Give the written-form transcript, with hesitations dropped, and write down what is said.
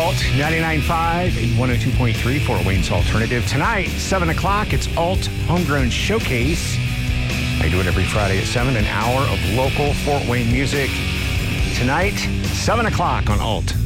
Alt 99.5 and 102.3 Fort Wayne's Alternative. Tonight, 7 o'clock, it's Alt Homegrown Showcase. I do it every Friday at 7, an hour of local Fort Wayne music. Tonight, 7 o'clock on Alt.